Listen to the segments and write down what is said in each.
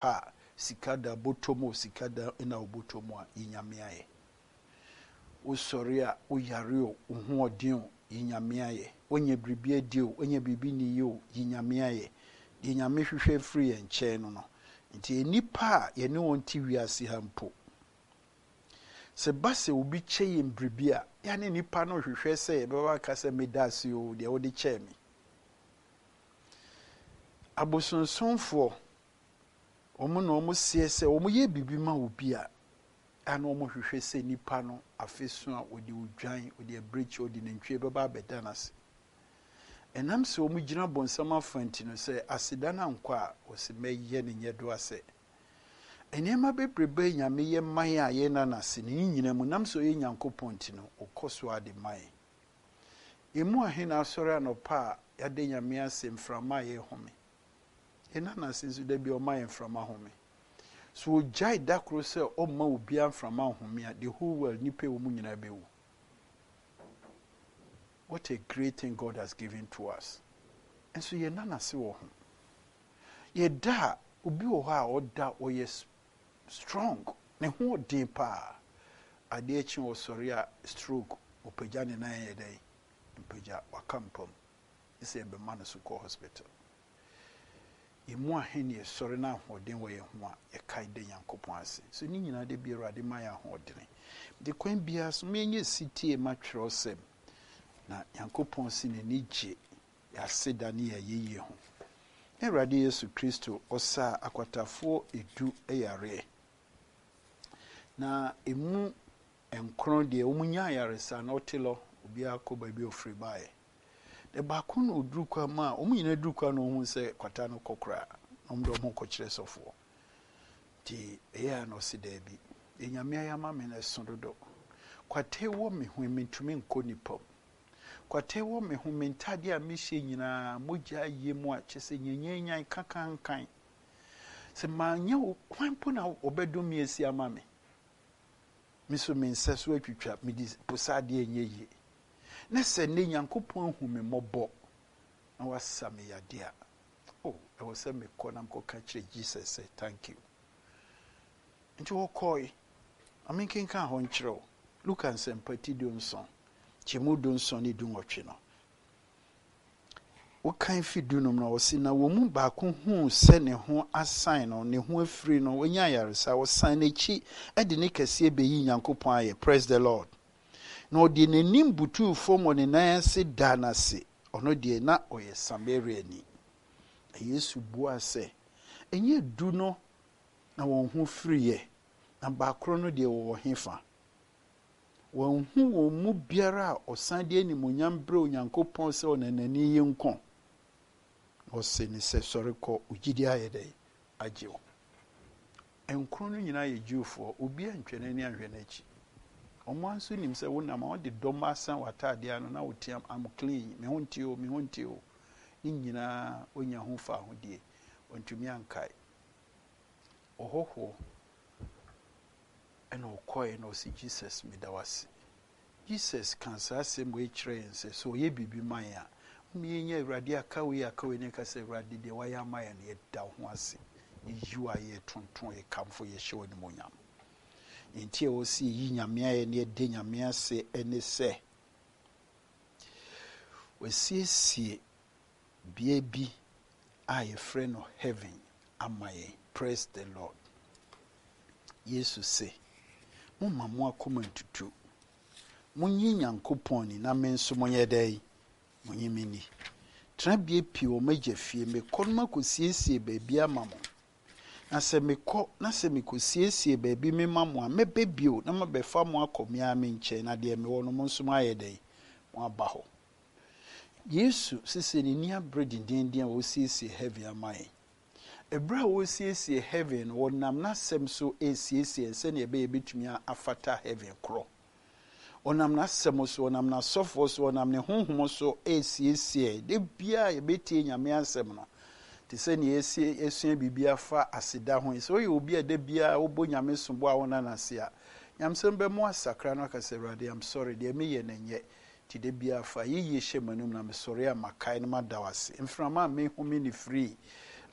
pa sikada botomo sikada ina obotomo a yinyame aye usori a uyare o ho odin o yinyame aye onye biribi adi o onye biribi ni yo yinyame aye yinyame hwehwe free enche no nti enipa a ye ne won ti wiase ha mpo se base obi cheye biribi a ya ne nipa no hwehwe se ye bewa ka se medase o de wodi che mi abosonsonfo omo no omo sie se omo ye bibi ma obi a ana omo hwehwe se nipa no afesu a odi udwan odi abreach odi nantwie beba abedanase enam se omo gina bonsam afanti no se aseda na nkwa a ose meye ne nyedo ase enema bebrebe nyame ye man a ye na nase ne nyina mu nam so ye nyankopon ti no okoso ade man emu ahena asore anopa ya de nyame ase mframa ye home ena nase nso da bi o man mframa home so jai dakro se o ma obi mframa home a the whole world nipa wo mu nyina bewu. What a great thing God has given to us. And so ye nana se wo ho ye da obi wo ha o da o yes strong ne ho din pa ade echi wo sori a stroke opagya ne nan ye dai opagya wakampom ise be man so ko hospital emu ahene ye sori na hoden wo ye ho a ye kai de yankopon ase so ni nyina de bi erade ma ya hoden de kwan bia so me nye city ma twero sem na yankopon si ne nije ya seda ne ya yeye ho Erade Yesu Kristo osa akwatafo edu eyare na emu enkron de omunya yaresa na otelo obi akoba bi ofri bae de baako no odurukwa ma omunyina durukwa no hu se kwata no kokra omdo mo kokire sofo ti eya no se da bi enyame ayama me na sondodo kwate wo me hu mentumi nkonipom kwate wo me hu mentade a mehye nyina mogya yemu a kyese nyenyenyan kakankan se manya kwanpo na obedum esi ama me miso menseso atwitwa medi posade enyeyi na se ne nyankopon hu me mobo na wasa me yade a oh e wo se me kona mkoka kire Jesus say thank you nti wo koi aminkin kan ho nkyerɛ Luke and sympathy do nson chimudo nson ni du nwotwe no wo kan fi du no na wo si na wo mu ba ko hu se ne ho assign no ne ho afiri no wonya yaresa wo sign echi e de ne kase beyi nyankopon aye praise the Lord no de ne nimbutu fom ne nan se da na se ono de na oye Samaria ni Yesu bua se enye du no na won ho firi ye na ba kro no de wo hefa won hu wo mu biara osan de animonyam bre onyankopon se onanani yenkon o se ni se sori ko ugidi ayede ajewo enkron no nyina ye juufo obi antwene ni anhwe na chi omo anso nim se wona ma de doma san watade ano na wotiam am clean me hontio ni nyina onya ho fa hodie ontumi ankai ohoho eno okoi no si Jesus medawase Jesus kan sa asem we kire nse so ye bibi man a mienya Awurade akawe ne ka se Awurade de waya man ya ne da ho ase yiwa ye tonton ye kamfo ye hye woni monyam nti e wo si yi nyame aye ne de nyame ase ene se we sie biebi aye frɛ no heaven amaye praise the Lord Jesus say mumma mo akoma ntutu munyi nyankopon ni na menso monye dai munyi mini trabie pi o magya fie me konma ko siesie baabi amamo na se me ko na se me ko siesie baabi me mamo a mebebio na mabefa mo akomia me nche na de me wono mo nso aye dai mo abaho Yesu sese ni nia bredindin a wo siesie heavy amai ebra wo siesie heaven wonam na sem so esiesie se ne be betumi afata heaven kro onam na sem so onam na sofo so onam ne honhom so esiesie de bia ye betie nyame asem no te se ne esua bibia fa aseda ho so ye obi ade bia obo nyame sombo a wona na se a nyamsem be mo asakra no ka se Awurade I'm sorry de me ye na nye ti de bia fa ye hye manum na me sorry amakai no madawase mframa me home ni free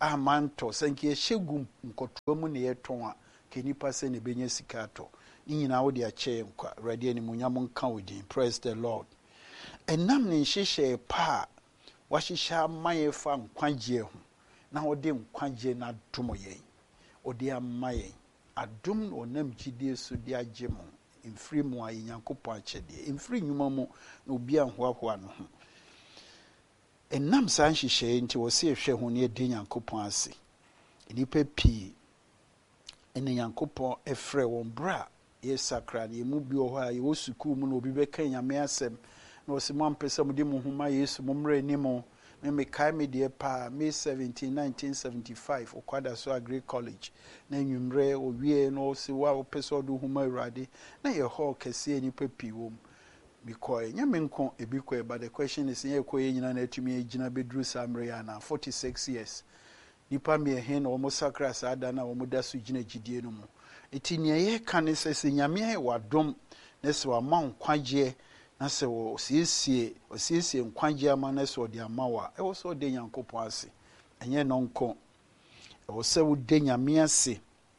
amanto senke yɛhyɛ nkotoa mu ne yɛtɔn a ke nipa sɛ ne bɛnya sika atɔ ne nyinaa wode akyɛ nkwa awurade animuonyam nka wo din. Praise the Lord. Ɛnam ne nhyehyɛe pa a wahyehyɛ ama yɛfa nkwagyeɛ ho na wɔde nkwagyeɛ no adom yɛn ɔde ama yɛn adom na ɔnam gyidie so de agye mo mfiri mu a Nyankopɔn akyɛdeɛ mfiri nnwuma mu na obi anhoahoa no ho. Ɛnam saa nhyehyɛe nti wɔ se ɛhwɛ ho ne yɛde Nyankopɔn ase. Nnipa pii ɛne Nyankopɔn ɛfrɛ wɔn berɛ a yɛsakra no yɛmu bi wɔ hɔ a yɛwɔ sukuu mu na obi bɛka Nyame asɛm na ɔsɛ mo ampɛ sɛ mode mo ho ma Yesu mommrɛ anim o. Mekae me deɛ paa May 17 1975 ɔkwada so Agri College na nwummerɛ owie no ɔsɛ wo a wopɛ sɛ ɔde ho ma Awurade na yɛ hɔ kɛseɛ nnipa pii wɔ mu. Because nyame nko ebi kɔ but the question is yɛ kɔ yɛ nyina na atumi gyina bɛduru saa mmerɛ yɛ ana 46 years nipa mmiɛhe na wɔn sakra saa da na wɔn da so gyina gyidie no mu. Eti nea yɛka ne sɛ nyame ayɛ wadom na sɛ wama nkwagyeɛ na sɛ ɔsiesie nkwagyeɛ ama na sɛ ɔde ama wo a ɛwɔ sɛ ɔde Nyankopɔn ase ɛnyɛ no nko ɛwɔ sɛ wode Nyame ase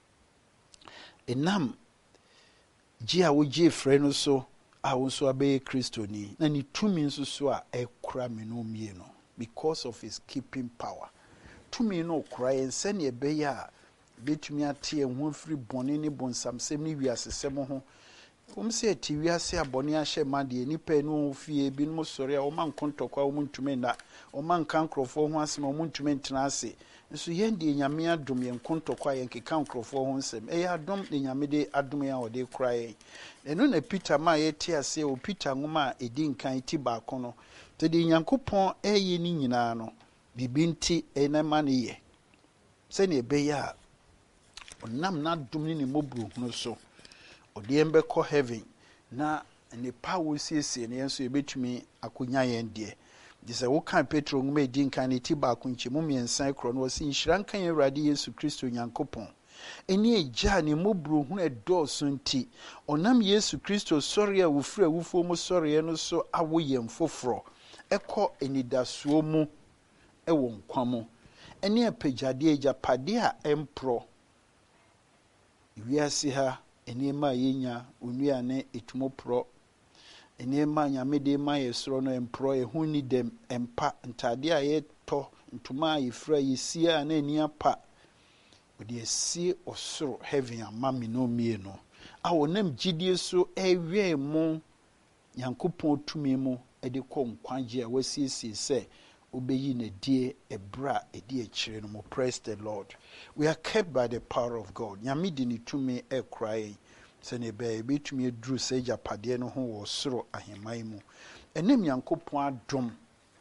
ɛnam gye a wogye frɛ no so a wo nso abɛyɛ Kristoni na ne tumi nso so a ɛkora me no mie no because of his keeping power. Tumi no kora yɛn sɛnea ɛbɛyɛ a bɛtumi ate yɛn ho afiri bɔne ne bonsamsɛm ne wiasesɛm ho. Sɛ ɛte wiase a bɔne ahyɛ ma deɛ nnipa no wɔ fie binom sɔre a wɔma nkontɔkwa a wɔn ntumi nna wɔma nka nkurɔfoɔ ho asɛm a wɔn ntumi ntena ase. Nso yɛn deɛ Nyame adom yɛn nkontɔkwa a yɛn keka nkurɔfoɔ ho nsɛm ɛyɛ adom ne Nyame de adom yɛn a wɔde kora yɛn. Ɛno na Peter ma yɛte ase o Peter nwoma a ɛdi nkan ti baako no nti deɛ Nyankopɔn ɛyɛ ne nyinaa no bibi nti ɛna ma ne yɛ sɛnea ɛbɛyɛ a ɔnam n'adom ne ne mmɔborɔhunu so ɔde yɛn bɛkɔ heaven na nipa wo siesie ne yɛn so yɛbɛtumi akɔnya yɛn deɛ. Nti sɛ woka Petro nwoma ɛdi nkan ne ti baako nkyɛmu mmiɛnsa korɔ no wɔse nhyira nka yɛn Awurade Yesu Kristo Nyankopɔn ɛne agya ne mmɔborɔhunu ɛdɔɔso nti ɔnam Yesu Kristo sɔre a wofiri awufoɔ mu sɔreɛ no so awo yɛn foforɔ ɛkɔ anidasoɔ mu ɛwɔ nkwa mu ɛne apagyadeɛ agyapadeɛ a ɛmporɔ wiase ha nneɛma a yɛnya onnuane etumoporɔ nneɛma a Nyame de ma yɛ soro no ɛmporɔ ɛho ni dɛm ɛmpa ntadeɛ a yɛtɔ ntoma a yɛfira yɛsie a na ani apa ɔde asie ɔsoro heaven ama me no mmienu a wɔnam gyidie so ɛwɛn mu Nyankopɔn tumi mu ɛde kɔ nkwagye a wasiesie sɛ obɛyi n'adie ɛberɛ a ɛdi akyire no mu. Praise the Lord. We are kept by the power of God. Nyame de ne tumi ɛkora yɛn sɛnea ɛbɛyɛ yɛbɛtumi aduru sɛ agyapadeɛ no ho wɔ soro ahemman mu. Ɛnam Nyankopɔn adom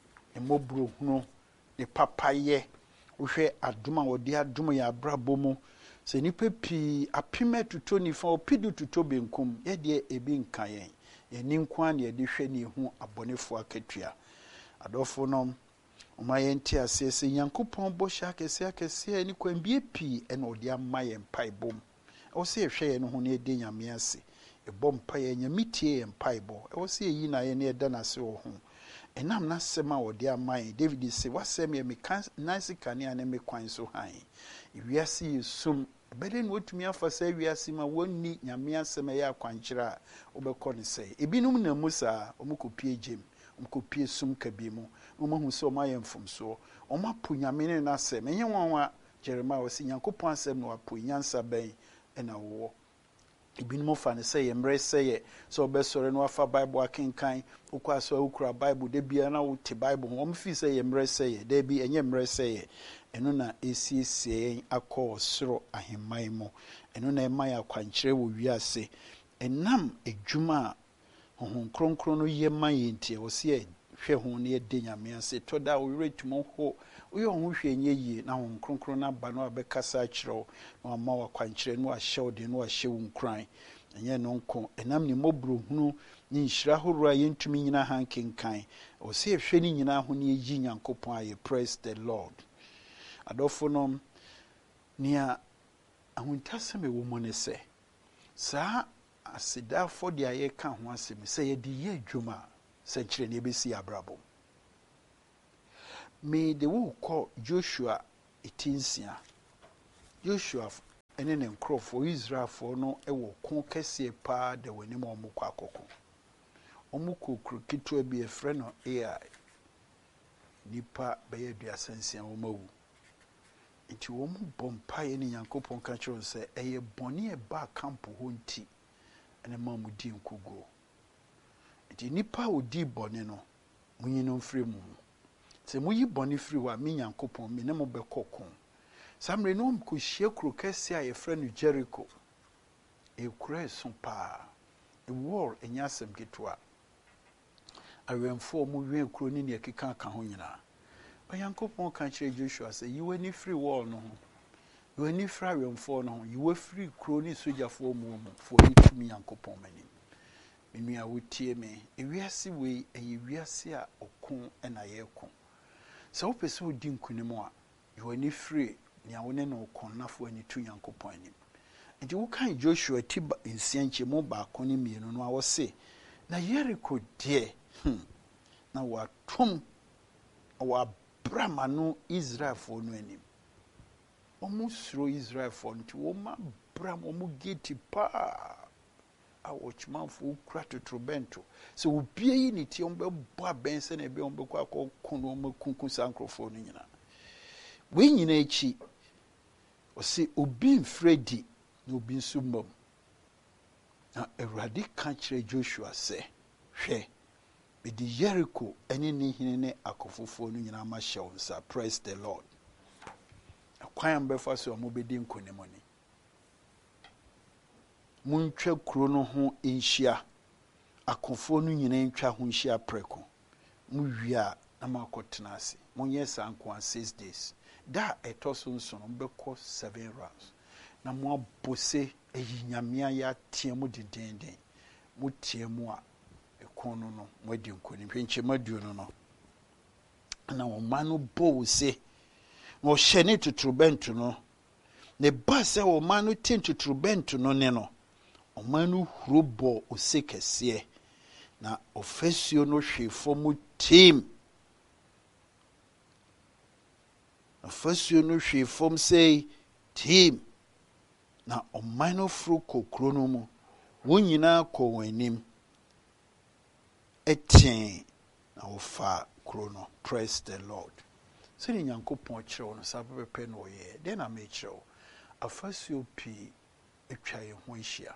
mmɔborɔhunu ne papayɛ wohwɛ adom a wɔde adom yɛ abrabɔ mu sɛ nnipa pii apem atuto nifa ɔpidu tuto benkum yɛdeɛ ebi nka yɛn yɛni nko a ne yɛde hwɛ ne ho abɔnefoɔ akatua. Adɔfo no ɔma yɛn te aseɛ sɛ Nyankopɔn bɔhyɛ akɛseɛ ne kwanbie pii ɛna ɔde ama yɛn mpaebɔ mu. Ɛwɔ sɛ yɛhwɛ yɛn ho ne yɛde Nyame ase ɛbɔ mpaeɛ Nyame tie yɛn mpaebɔ. Ɛwɔ sɛ yɛyi na yɛn ne yɛda n'ase wɔ ho ɛnam n'asɛm a wɔde ama yɛn. David sɛ wasɛm yɛ meka nansi kanea ne me kwan so han wiase yɛ sum ɛbɛdɛ na wɔtumi afa sɛ wiase ma wɔnni Nyame asɛm ɛyɛ akwankyerɛ a wobɛkɔ ne sɛ ebinom na mu saa ɔmokɔpie gyem ɔmokɔpie sum kabi mu ɔmahu sɛ ɔmayɛ mfomsoɔ ɔmapo Nyame ne n'asɛm ɛnyɛ wɔn a Jeremiah wɔsi Nyankopɔn asɛm na wapo nyansa bɛn ɛna wɔwɔ. Ebinom fa ne sɛ yɛ mmerɛ sɛ yɛ sɛ ɔbɛsɔre no wafa Bible akenkan wokɔ asɔ wokura Bible da bia na wote Bible ho ɔmo fi sɛ yɛ mmerɛ sɛ yɛ da bi ɛnyɛ mmerɛ sɛ yɛ ɛno na esiesie yɛn akɔ ɔsoro ahemman mu ɛno na ɛma yɛ akwankyerɛ wɔ wiase ɛnam adwuma a Honhom Kronkron no yɛ ma yɛn nti ɛwɔ sɛ yɛhwɛ ho ne yɛde Nyame ase tɔ da wo werɛ tumi ho woyɛ ho hwɛ nyɛ yie na Honhom Kronkron no aba no abɛkasa akyerɛ wo na wama wo akwankyerɛ no ahyɛ wo de no ahyɛ wo nkran ɛnyɛ no nko ɛnam ne mmɔborɔhunu ne nhyira ahoroɔ a yɛntumi nyina ha nkenkan ɛwɔ sɛ yɛhwɛ ne nyinaa ho ne yɛyi Nyankopɔn a yɛ praise the Lord. Adɔfo no nea ahuntasɛm ɛwɔ mu ne sɛ saa asedafo de a yɛka ho asɛm sɛ yɛde yɛ adwuma a sɛ kyerɛ ne yɛbɛsi abrabɔ me de wo kɔ Joshua etinsia Joshua ene ne nkrofo Israelfo no ewo kon kese pa de wani mo omukọ akoko omukọ kitu bi efre no AI nipa beye duasansia wo mawu nti wo mu bompaye ne Yankopon ka kiro se eye boni e ba kampo ho nti ene ma mu di nkugo nti nipa odi boni no munyino mfiri mu se muyi boni firi wa me Yankopon me ne mo bekokon samre no mko hie kuro kese a yefre no Jericho e kura so pa e war enyasem ketwa awemfo mu wen kuro ni ne keka ka ho nyina Yankopon kan kire Joshua say you any free wall no you any free awemfo no you free kuro ni sojafo mu for you to me Yankopon mani menua wotie me ewiase we ewiase a okon na yekon so wo pese odi nkunim a you any free ni awone no okon nafo ani tu Yankopon ani nti wo kan Joshua tiba nsianche mo ba akoni mienu no a wo se na Jericho de na watom wa bramano Israel for no anim omu suro Israel for nti wo ma bram omu geti pa a watchmanfo kura totrobento so obie yi ne tie ombe bo abense na ebe ombe kwa kono makunku sankrofo no nyina we nyina echi o se obi mfredi na obi nsumom na Awurade ka kire Joshua se hwe Bidi Jericho eni ni hine ne akofofo no nyina ma hye wonsa praise the Lord akwan mbefa so mo bedi nkonimoni muntwa kuro no ho enhia akofo no nyina ntwa ho nhia preko mu wia na makotena ase monye sanko 6 days da etoso nso no mbekọ 7 rounds na mo abose eyinyamia ya tie mu didenden mu tie mu a ekono no mwedi nkoni hwenche maduo no na o manu bo se no hyene tuturubentu no ne ba se o manu tin tuturubentu no ne no o manu hurobo o se kese na ofesio no hwefo mu team ofesio no hwefo say team na o manu fru kokro no mu wonyina ko wanim etin na ofa krono praise the Lord so ni Yankopon kire no sabe pe no ye den na me kire afasuo pi etwa ye ho nhia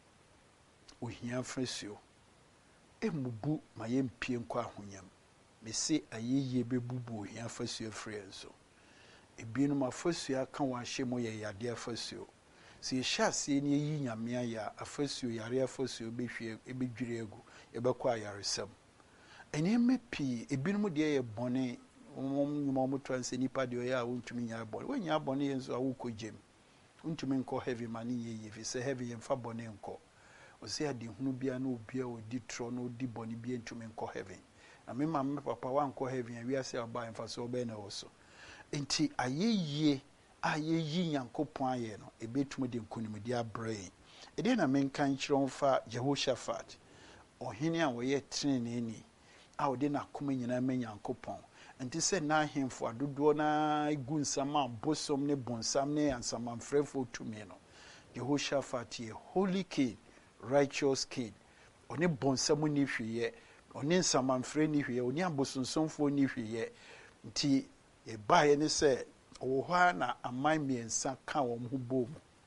ohia afasuo emubu mayempie nkwa ahonyam me se ayeye bebubu ohia afasuo free enso ebinum afasuo aka wa hye mo ye yade afasuo si hyase ni yi nyamea ya afasuo yare afasuo behwe ebedwire egu ebekọ ayaresem eneme pi ebinum de ye bone nyuma transe nipa de ya wontumi nya bone wanya bone yenso awukogem wontumi nko heavy mani ye fi se heavy yemfa bone nko osi ade hunu bia na obia odi tro na odi bone bia ntumi nko heavy na me mama papa wa nko heavy ya wiase aba emfa so obe na woso enti ayeye ayeyi Yankopon aye no ebetumi de nkonimdi abrain ede na menka nkyerɛ mfa Jehoshaphat ohene a woye treneni a ode na koma nyina ma Yankopon enti se na ahemfo adodo na igu nsama bosom ne bonsam ne ansama mfrefo tumi no Jehoshaphat ye holy king righteous king oni bonsam ni hweye oni nsama mfre ni hweye oni abosonsomfo ni hweye nti e bae ne se owa na aman miensa ka wo ho bom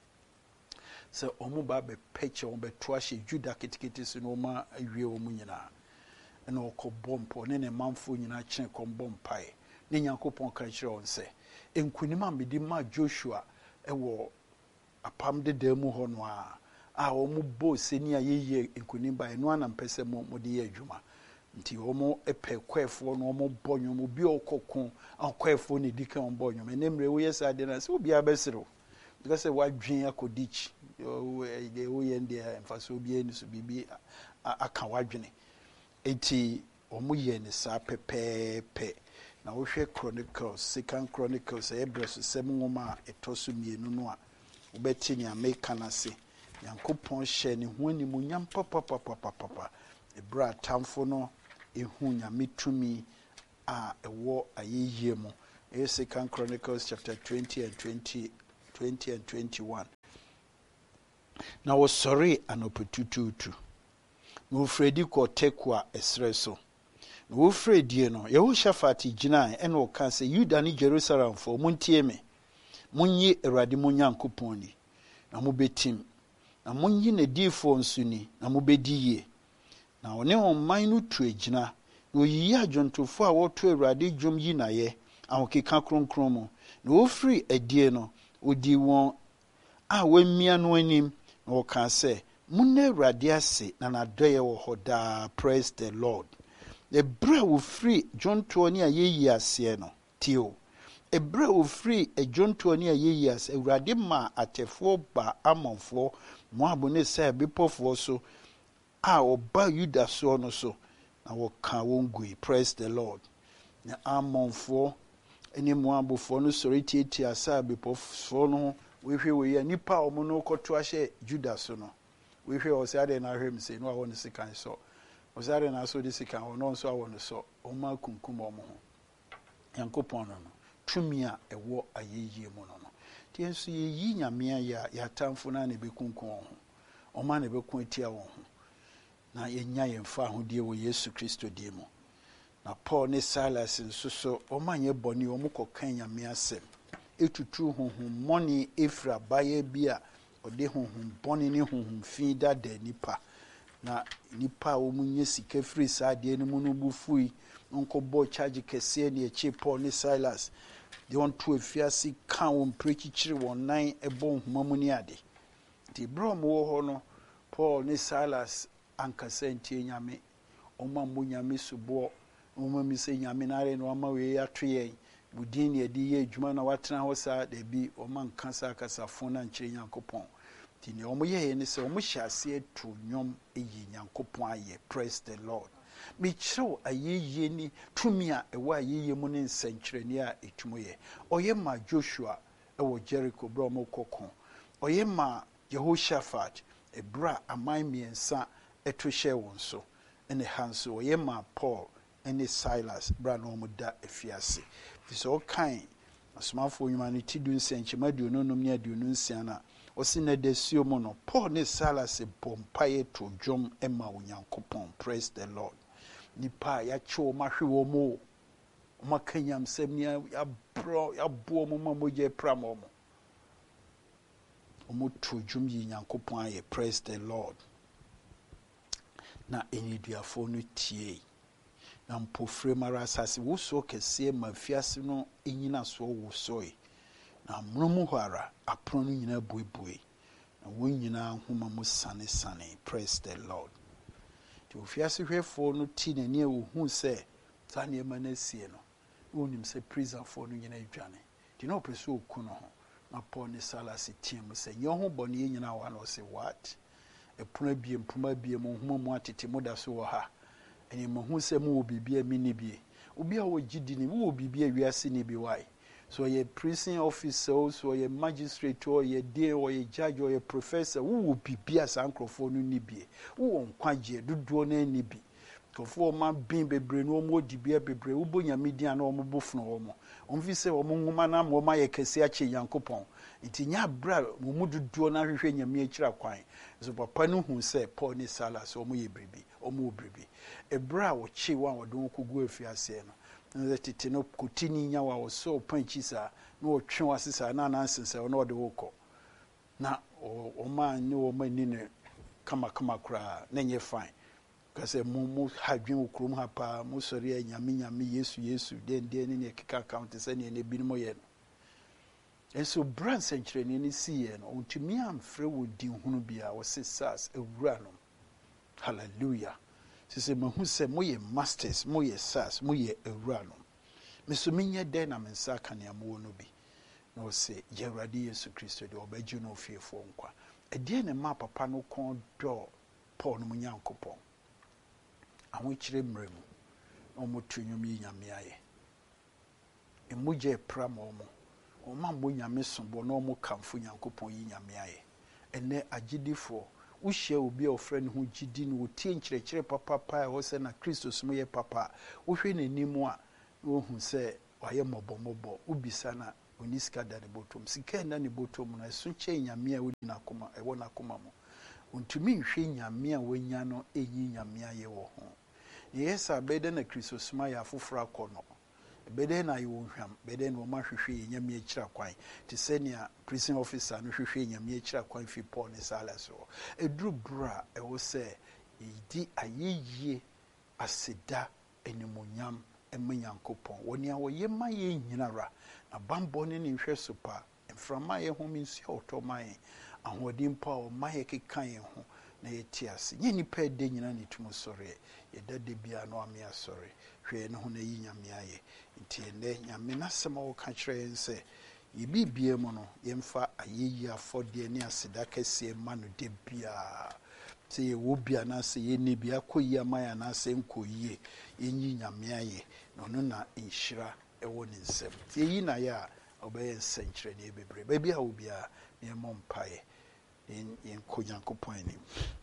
se omu ba be peche wo be toahye Juda kitikiti so no ma awie wo mu nyina na okobompo ne manfo nyina kyen kombompai ne Yankopon ka kire won se enkunima medi ma Joshua ewo apam de demu ho no a wo mu bo seni ayeye enkunimba eno anampese mo de ye adwuma nti wo mo epe kwefo no mo bonyo mo bi okokon akwefo ne dika on bonyo enemre wo yesa de na se obi abesiro because wadwen akodichi wo ye ndie emfaso obi eni so bibi aka wadwene eti omo ye ne sa pepepe na wo hwe Chronicles Second Chronicles Hebrews 7 ngoma etoso mienu no a wo beti ni America na se Yankopon hye ne ho ani mu nyam papa ebra tamfo no ehu nyame tumi a ewo ayeye mu Second Chronicles chapter 20 and 21. Now was sorry an opportunity. No Freddy ko tekwa esreso. No Freddy no Yehoshaphat gyina e no ka se Yuda ni Jerusalem for muntie me. Munyi Awurade mo Nyankopɔn ni. Na mo betim. Na munyi ne difo nso ni na mo bedi yie. Na one ɔman no tu gyina. Na oyiyi adwontofo a wɔto Awurade dwom yi na ye. Ahokeka kronkron mu. Na ofiri adie no odi wɔn a wamia no anim na wɔka sɛ munna Awurade ase na n'adɔyɛ wɔ hɔ daa. Praise the Lord. Ebra ofiri dwonto ne ayeyi ase no tio. Ebra ofiri dwonto ne ayeyi ase Awurade ma atefo ba amonfo Moab ne sɛ bepɔfo so a oba Yuda so no so na wɔka wɔn gui. Praise the Lord. Na amonfo ene Moabfo no sori tietia sa bepɔfo no wehwe we nipa omo no kɔto ahye Juda so no wehwe o se ade na hwem se no awon sikan so o se ade na so de sikan o no so awon so o ma kunkum omo ho Yankopɔn no tumi a ɛwɔ ayeye mu no tie nso yi nyame ya tamfo na ne bekunkum ho o ma ne bekun etia won ho na yenya yemfa ahodie wɔ Yesu Kristo die mu. Na Paul ne Silas nso so o ma nye bɔne o mu kɔkan nyame asɛm etutu honhom mɔne efra baye bia ɔde honhom bɔne ne honhom fi dada nipa na nipa o mu nye sika firi saade ne mu no bufui nko bɔ charge kɛse ne echi Paul ne Silas de on to afiase kan won prechichiri won nan ɛbɔ nhoma mu ne ade ti brom wo hɔ no Paul ne Silas ankasa ntie nyame ɔma mo nyame subo ɔma mi se nyame na re no ama we atwe budin ne adi ye adwuma na watena hɔ saa da bi ɔma nkasa kasafo na nkyerɛ Nyankopɔn ti ne ɔmo ye ne sɛ ɔmo hyɛ ase atu nnwom eyi Nyankopɔn ayɛ. Praise the Lord. Me kyerɛw ayeye ni tumi a ɛwɔ ayeye mu ne nsɛnkyerɛni a etumo yɛ ɔyɛ ma Joshua ɛwɔ Jericho bra ɔmo kɔkɔ ɔyɛ ma Jehoshaphat ebra aman miɛnsa ɛto hyɛ wɔn so ɛne hanso ɔyɛ ma Paul ɛne Silas bra na ɔmo da afiase so kan asomafo nyuma ne ti du nsɛnkyema aduonu nom ne aduonu nsia na ɔsi na desio mu no Paul ne Silas bompaye to dwom ɛma Onyankopɔn. Praise the Lord. Nipa ya cho mahwe wo mo makanyam sɛm ne ya bro ya bo mo mamoje pram mo omo to dwom yi Nyankopɔn ayɛ. Praise the Lord. Na eniduafo no tie na mpofre mara asase wo so kese mafiase no enyina so wo soe na mromu hɔ ara apro no nyina buebue na wo nyina homa mu sane. Praise the Lord. To fiase hwefo no ti na ne wo hu sɛ sa ne ma na sie no wonim sɛ prison fo no nyina adwane ti na opreso oku no ho na Paul ne Silas tie mu sɛ nye ho bɔ ne nyina wa na ɔse what epuna bie mpuma bie mo homa mu atete mo da so wɔ ha eni mo hu sɛ mo wo bibia mi ni bie obi a wo gidi ni wo bibia wiase ni bi why so ye prison officer so ye magistrate or ye day or ye judge or ye professor wo bibia sankrofo no ni bie wo nkwaje dodo na ni bi kofo ma bin bebre no mo dibia bebre wo bonya media na mo bofno wo mo onfi se wo mo nwoma na mo ma ye kese a che Yankopɔn nti nya bra mo mu dodo na hwehwe nyame akira kwan so papa no hu se Paul ne Silas wo mo ye brebi wo mo brebi ebra wo che wa wodon kogu afiase no na tete no kotini nya wa wo so panchi sa na wo twe wa sisa na nansense wo na ode wo kɔ na o ma ni wo ma ni ne kama kra na nye fine kase mu hadwen wo krom ha pa mu sori nyame Yesu den ne keka account se ne bi no ye no enso brand century ne siye no ontumi amfre wo din hunu bia wo se sas ewura no hallelujah sise mahu se moye masters moye sas moye ewura no meso menye den na mensa kanea mo no bi na wo se Awurade Yesu Kristo de obagye no fiefo nkwa ede ne ma papa no kon do Paul no Nyankopɔn ahokyere mremu omo tunwum yi nyame aye emuje pram omo oma mo nyame sombo na omo kamfo Nyankopɔn yi nyame aye ene agidifo wo hye obi a ofre ne ho gidi no tie nkyerɛkyerɛ papa pa ho se na Kristo som ye papa wo hwe n'anim a wo hu se waye mobomobo ubisa na oniska da ne botom sika na ne botom na so che nyame a wodi na koma ewo na koma mo untumi nhwe nyame a wanya no eyi nyame aye wo ho yesa bede na Christosma ya fofora kono bede na ye wonhwam bede na ma hwehwe nyame akira kwan te senia prison officer no hwehwe nyame akira kwan fi Paul ne Silas o edru bra ewo se idi ayeye aseda enimonyam emanyankopon woni a woye ma ye nyinara na bambo ne nhwe sopa mframa ye ho minsi otoman ahodim pa o ma ye kekan ye ho na ye tiase nye nipa de nyina ne tumo sore ye dade bia no ame asore hwe ne ho na yi nyame aye nti ene nyame na sema wo ka kire nse ye bibie mu no ye mfa ayeyi afode ne aseda kese ma no de bia se ye wo bia na se ye ne bia koyi amaya na se nkoyi yenyi nyame aye no na inhira ewo ne nsem ti yi na ya obeye nsenkyere ne bebre baby a wo bia ne mompae in konyankopon ni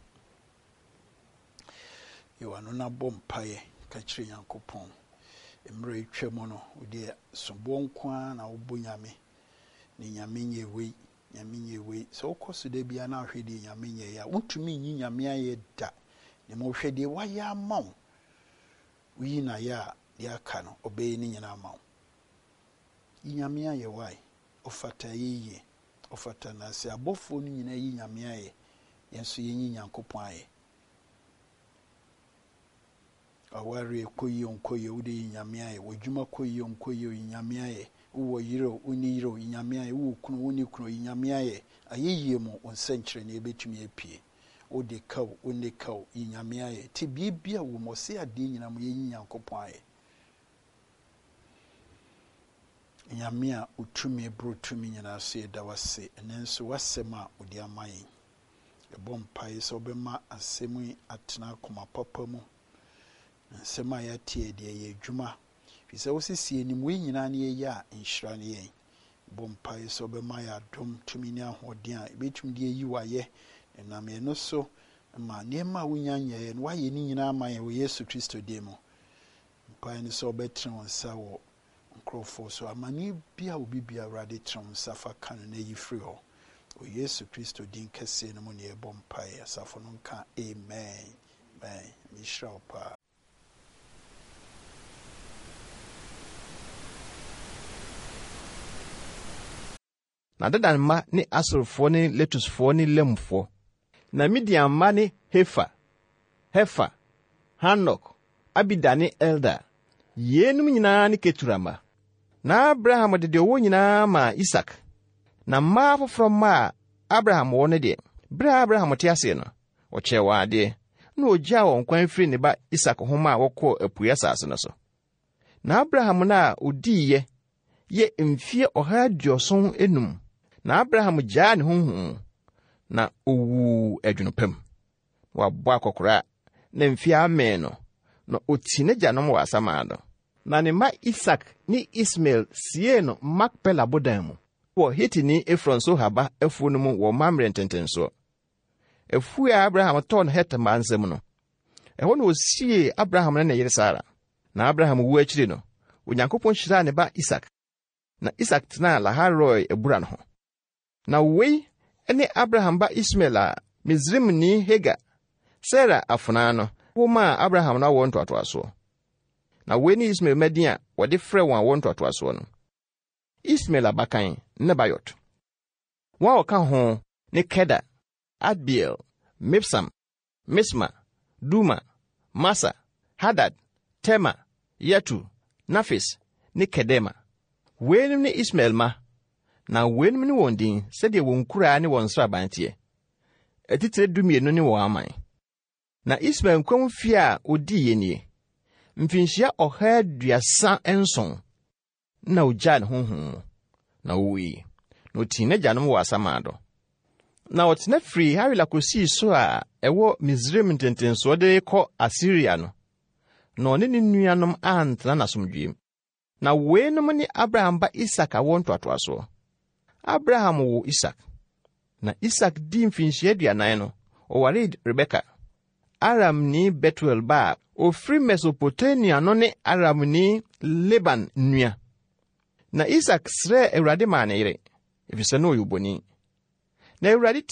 yo anu na bompae ka kire yankopon emre twemo no odi sobo nkwa na wo nyame ni nyame nyewe nyame nyewe so okoso de bia na hwede nyame nye ya wontumi nyi nyame aye da ne mo hwede wa ya maw wi na ya ya ka no obeye ni nyina maw nyame aye wai ofata yiye ofata na se abofo ni nyina yi nyame aye yenso yenyi nyankopon aye aware koyi onkoyi udi nyame aye wodwuma koyi onkoyi nyame aye uwo yiro uniro nyame aye uwo kunu uni kunu nyame aye ayeye mu onsenkyere na ebetumi apie odi kaw uni kaw nyame aye ti bibia wo mo se ade nyina mo yenyi nyankopon aye nyame a utumi brotumi nyina so eda wase enenso wasema odi amayin ebompai so bema asemu atena koma papa mu nsema ya tie de ye dwuma fise wosisi enim we nyina ne ye ya nhira ne ye bompai so bema ya dom tumi ne ahoden a ebetum de yi waye enam ye no so ma ne ma wunyanya ye no waye ni nyina amaye wo Yesu Kristo de mu mpai ne so betre wonsa wo nkrofo so amani bia obi bia rade tram safa kan na yi free ho o Yesu Kristo din kese no mu ne bompai asafo no nka amen amen mishra pa na dadan ma ne asorfo ne letusfo ne lemfo na Midian ma ne Hefa Hanok Abida ne Elda yenum nyina ne Keturama na Abraham de wo nyina ma Isaac na ma foforo ma Abraham wo ne de bra Abraham te ase no o chewa de na ogya won kwan firi ne ba Isaac ho ma wokọ apuya sase no so na Abraham na odiye ye mfie 170 na Abraham gyaa ne honhom na owu adwunopam wa bọ akọkora na mfie amen no na otine gyanom wa asamado na ne ma Isaac ni Ismael sie no Makpela bodan mu wo Hitini Efron so haba afuo no mu wo mamre ntentenso afuo a Abraham ton het mansem no ɛhɔ na osie Abraham na yere Sara na Abraham wu akiri no Onyankopɔn hyira ne ba Isaac na Isaac tena Laharoi ebura no ho na wei ene Abraham ba Ismael a Mizrim ni Hega Sarah afuna no wo ma Abraham na won toatoaso na wei ni Ismael madin a wode frɛ won won toatoaso no Ismael abakan Nebayot wa oka ho ne Keda Adbeel Mipsam Misma Duma Masa Hadad Tema Yatu Nafis ne Kedema wenim ne Ismael ma na wenim ne wondin sɛde won kura ne won srabantie etitire dumienu ne won aman na Ismael nkwam fie a odi yenie mfinhyia 137 na ogya ne honhom na owi na otina gyanom wɔ asamado na otena free Hawila kosi so a ɛwɔ Mizraim ntentenso de kɔ Asiria no na ɔne ne nuanom antena nasomdwem na wenom ne Abraham ba Isaac awon toatoaso Abraham wo Isaac na Isaac di mfinhyia aduanan no ɔware Rebeka Aram ni Betuel ba ofri Mesopotamia no ne Aram ni Laban nua Na Isak srɛɛ Awurade maa ne yere, efisɛ na ɔyɛ oboni. Na Awurade